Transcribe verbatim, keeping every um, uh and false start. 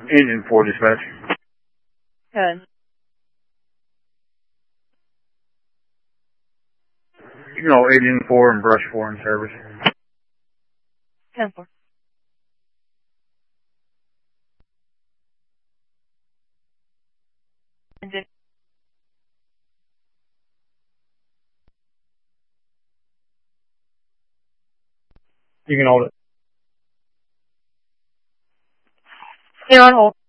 Engine four dispatch. Good. You know, Engine four and Brush four in service. ten four. Engine. You can hold it. You're on hold.